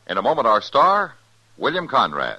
In a moment, our star, William Conrad.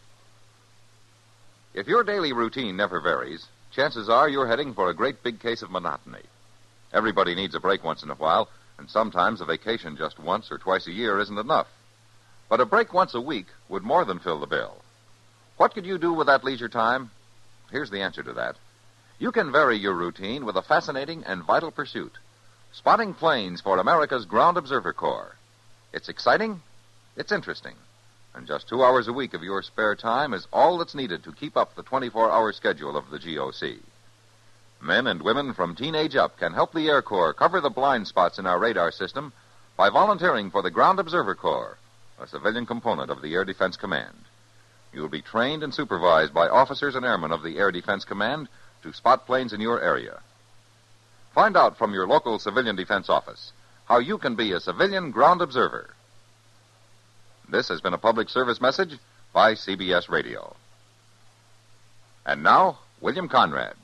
If your daily routine never varies, chances are you're heading for a great big case of monotony. Everybody needs a break once in a while, and sometimes a vacation just once or twice a year isn't enough. But a break once a week would more than fill the bill. What could you do with that leisure time? Here's the answer to that. You can vary your routine with a fascinating and vital pursuit, spotting planes for America's Ground Observer Corps. It's exciting, it's interesting, and just 2 hours a week of your spare time is all that's needed to keep up the 24-hour schedule of the GOC. Men and women from teenage up can help the Air Corps cover the blind spots in our radar system by volunteering for the Ground Observer Corps, a civilian component of the Air Defense Command. You'll be trained and supervised by officers and airmen of the Air Defense Command to spot planes in your area. Find out from your local civilian defense office how you can be a civilian ground observer. This has been a public service message by CBS Radio. And now, William Conrad.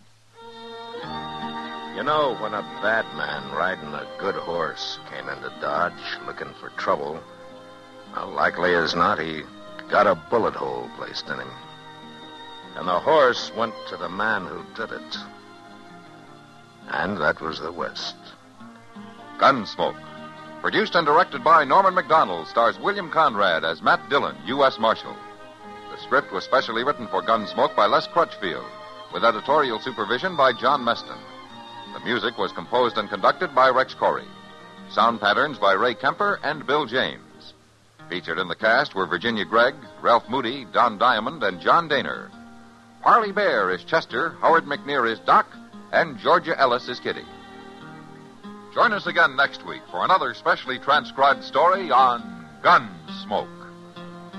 You know, when a bad man riding a good horse came into Dodge looking for trouble, well, likely as not, he got a bullet hole placed in him. And the horse went to the man who did it. And that was the West. Gunsmoke. Produced and directed by Norman MacDonald, stars William Conrad as Matt Dillon, U.S. Marshal. The script was specially written for Gunsmoke by Les Crutchfield, with editorial supervision by John Meston. The music was composed and conducted by Rex Corey. Sound patterns by Ray Kemper and Bill James. Featured in the cast were Virginia Gregg, Ralph Moody, Don Diamond, and John Daner. Parley Bear is Chester, Howard McNear is Doc, and Georgia Ellis is Kitty. Join us again next week for another specially transcribed story on Gunsmoke.